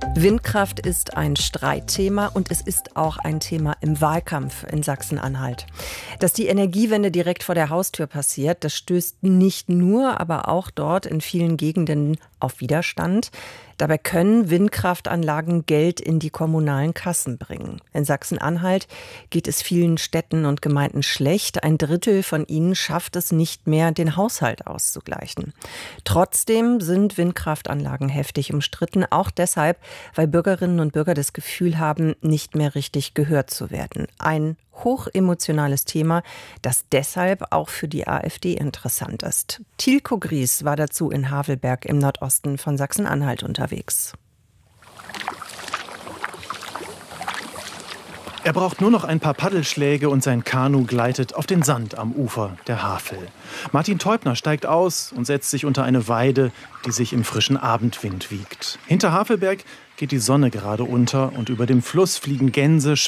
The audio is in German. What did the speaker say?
Windkraft ist ein Streitthema und es ist auch ein Thema im Wahlkampf in Sachsen-Anhalt. Dass die Energiewende direkt vor der Haustür passiert, das stößt nicht nur, aber auch dort in vielen Gegenden auf Widerstand. Dabei können Windkraftanlagen Geld in die kommunalen Kassen bringen. In Sachsen-Anhalt geht es vielen Städten und Gemeinden schlecht. 1/3 von ihnen schafft es nicht mehr, den Haushalt auszugleichen. Trotzdem sind Windkraftanlagen heftig umstritten, auch deshalb, weil Bürgerinnen und Bürger das Gefühl haben, nicht mehr richtig gehört zu werden. Ein hochemotionales Thema, das deshalb auch für die AfD interessant ist. Tilko Gries war dazu in Havelberg im Nordosten von Sachsen-Anhalt unterwegs. Er braucht nur noch ein paar Paddelschläge und sein Kanu gleitet auf den Sand am Ufer der Havel. Martin Teubner steigt aus und setzt sich unter eine Weide, die sich im frischen Abendwind wiegt. Hinter Havelberg geht die Sonne gerade unter und über dem Fluss fliegen Gänse,